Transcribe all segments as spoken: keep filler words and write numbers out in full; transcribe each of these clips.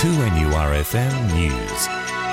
two N U R F M News.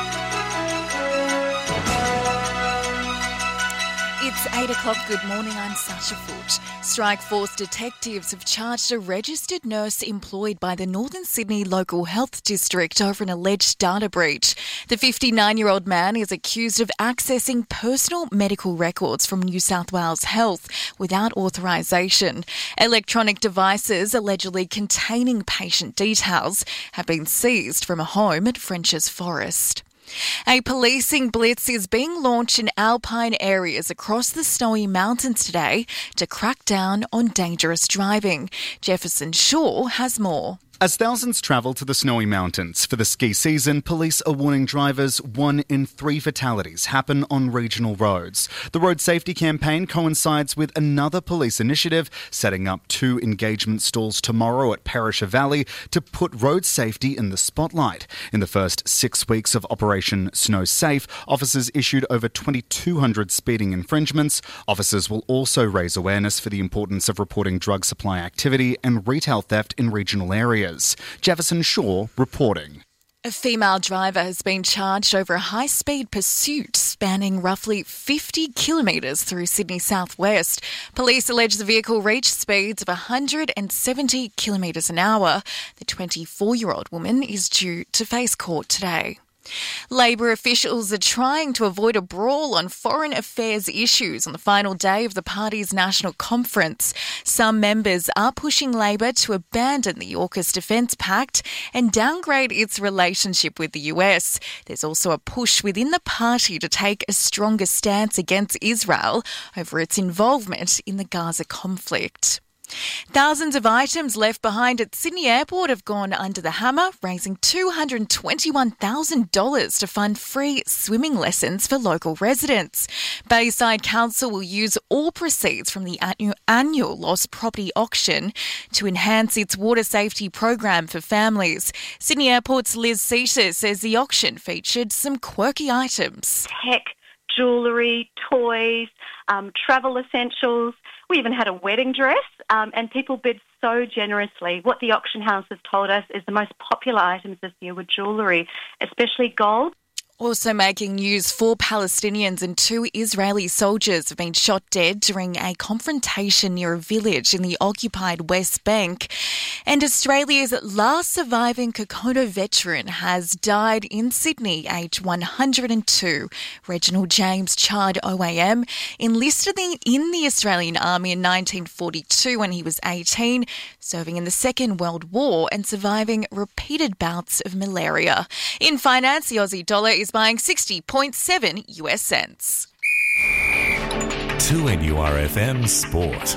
It's eight o'clock. Good morning, I'm Sasha Foote. Strikeforce detectives have charged a registered nurse employed by the Northern Sydney Local Health District over an alleged data breach. The fifty-nine-year-old man is accused of accessing personal medical records from New South Wales Health without authorisation. Electronic devices allegedly containing patient details have been seized from a home at Frenchs Forest. A policing blitz is being launched in alpine areas across the Snowy Mountains today to crack down on dangerous driving. Jefferson Shaw has more. As thousands travel to the Snowy Mountains for the ski season, police are warning drivers one in three fatalities happen on regional roads. The road safety campaign coincides with another police initiative, setting up two engagement stalls tomorrow at Perisher Valley to put road safety in the spotlight. In the first six weeks of Operation Snow Safe, officers issued over twenty-two hundred speeding infringements. Officers will also raise awareness for the importance of reporting drug supply activity and retail theft in regional areas. Jefferson Shaw reporting. A female driver has been charged over a high-speed pursuit spanning roughly fifty kilometres through Sydney southwest. Police allege the vehicle reached speeds of one hundred seventy kilometres an hour. The twenty-four-year-old woman is due to face court today. Labor officials are trying to avoid a brawl on foreign affairs issues on the final day of the party's national conference. Some members are pushing Labor to abandon the AUKUS Defence Pact and downgrade its relationship with the U S. There's also a push within the party to take a stronger stance against Israel over its involvement in the Gaza conflict. Thousands of items left behind at Sydney Airport have gone under the hammer, raising two hundred twenty-one thousand dollars to fund free swimming lessons for local residents. Bayside Council will use all proceeds from the annual lost property auction to enhance its water safety program for families. Sydney Airport's Liz Seater says the auction featured some quirky items. Tech, jewellery, toys, um, travel essentials. We even had a wedding dress, um, and people bid so generously. What the auction house has told us is the most popular items this year were jewellery, especially gold. Also making news, four Palestinians and two Israeli soldiers have been shot dead during a confrontation near a village in the occupied West Bank. And Australia's last surviving Kokono veteran has died in Sydney, aged one hundred two. Reginald James Chard O A M enlisted in the Australian Army in nineteen forty-two when he was eighteen, serving in the Second World War and surviving repeated bouts of malaria. In finance, the Aussie dollar is buying sixty point seven US cents. two N U R F M Sport.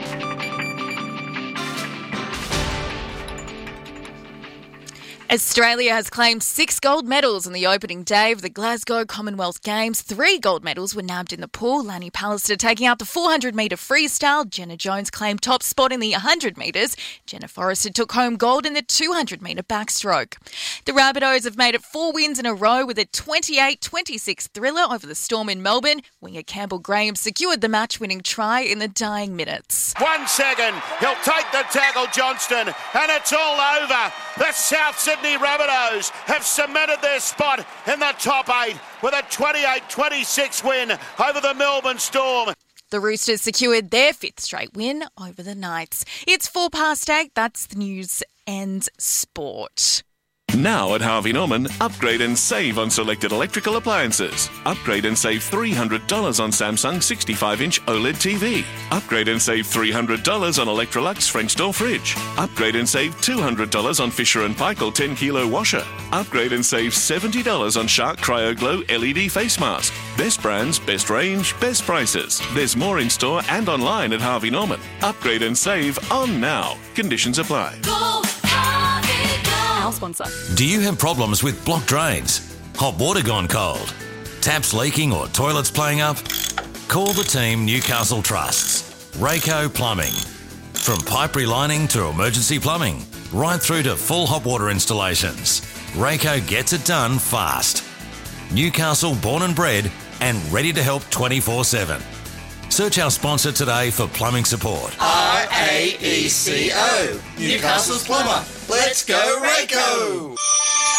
Australia has claimed six gold medals on the opening day of the Glasgow Commonwealth Games. Three gold medals were nabbed in the pool. Lanny Pallister taking out the four hundred metre freestyle. Jenna Jones claimed top spot in the one hundred metres. Jenna Forrester took home gold in the two hundred metre backstroke. The Rabbitohs have made it four wins in a row with a twenty-eight twenty-six thriller over the Storm in Melbourne. Winger Campbell Graham secured the match-winning try in the dying minutes. One second, he'll take the tackle, Johnston, and it's all over. The South Sydney Rabbitohs have cemented their spot in the top eight with a twenty-eight twenty-six win over the Melbourne Storm. The Roosters secured their fifth straight win over the Knights. It's four past eight. That's the news and sport. Now at Harvey Norman, upgrade and save on selected electrical appliances. Upgrade and save three hundred dollars on Samsung sixty-five inch OLED T V. Upgrade and save three hundred dollars on Electrolux French door fridge. Upgrade and save two hundred dollars on Fisher and Paykel ten kilo washer. Upgrade and save seventy dollars on Shark Cryo Glow L E D face mask. Best brands, best range, best prices. There's more in store and online at Harvey Norman. Upgrade and save on now. Conditions apply. Go Harvey, go. Our sponsor. Do you have problems with blocked drains? Hot water gone cold? Taps leaking or toilets playing up? Call the team Newcastle trusts. Rayco Plumbing. From pipe relining to emergency plumbing, right through to full hot water installations, Rayco gets it done fast. Newcastle born and bred and ready to help twenty-four seven. Search our sponsor today for plumbing support. R A E C O. Newcastle's plumber. Let's go, Rayco!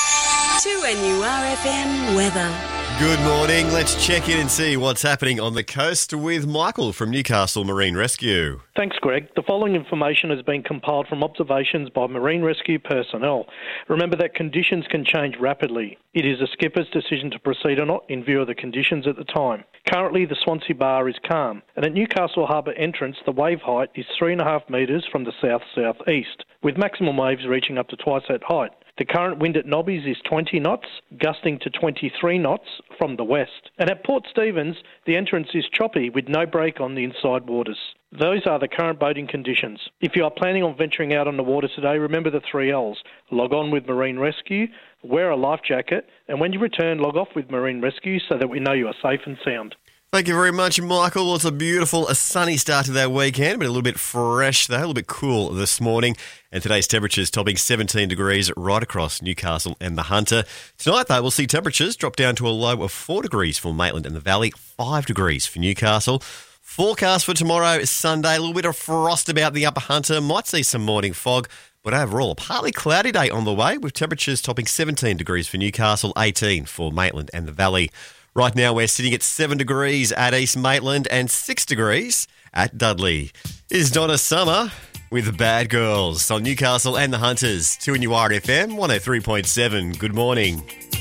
N U R F M weather. Good morning. Let's check in and see what's happening on the coast with Michael from Newcastle Marine Rescue. Thanks, Greg. The following information has been compiled from observations by marine rescue personnel. Remember that conditions can change rapidly. It is a skipper's decision to proceed or not in view of the conditions at the time. Currently, the Swansea Bar is calm, and at Newcastle Harbour entrance, the wave height is three and a half metres from the south-southeast, with maximum waves reaching up to twice that height. The current wind at Nobby's is twenty knots, gusting to twenty-three knots from the west. And at Port Stephens, the entrance is choppy with no break on the inside waters. Those are the current boating conditions. If you are planning on venturing out on the water today, remember the three L's. Log on with Marine Rescue, wear a life jacket, and when you return, log off with Marine Rescue so that we know you are safe and sound. Thank you very much, Michael. Well, it's a beautiful, a sunny start to that weekend, but a little bit fresh, though, a little bit cool this morning. And today's temperatures topping seventeen degrees right across Newcastle and the Hunter. Tonight, though, we'll see temperatures drop down to a low of four degrees for Maitland and the Valley, five degrees for Newcastle. Forecast for tomorrow is Sunday, a little bit of frost about the upper Hunter. Might see some morning fog, but overall, a partly cloudy day on the way, with temperatures topping seventeen degrees for Newcastle, eighteen for Maitland and the Valley. Right now, we're sitting at seven degrees at East Maitland and six degrees at Dudley. Is Donna Summer with Bad Girls on Newcastle and the Hunters. two N U R F M one oh three point seven. Good morning.